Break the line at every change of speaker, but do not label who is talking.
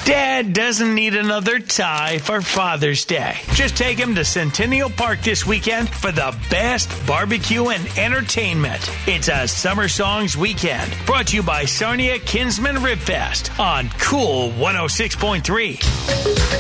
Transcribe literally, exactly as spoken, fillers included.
Dad doesn't need another tie for Father's Day. Just take him to Centennial Park this weekend for the best barbecue and entertainment. It's a Summer Songs weekend brought to you by Sarnia Kinsman Rib Fest on Cool one oh six point three.